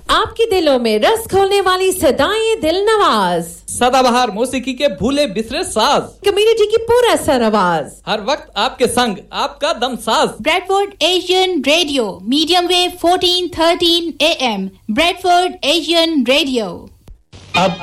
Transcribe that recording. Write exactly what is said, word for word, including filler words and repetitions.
आपके दिलों में रस खोलने वाली सदाएं दिल नवाज, सदाबहार मौसीकी के भूले बिसरे साज, कम्युनिटी की पूरा सर आवाज, हर वक्त आपके संग आपका दम साज। Bradford Asian radio, medium wave fourteen thirteen A M, Bradford Asian radio. अब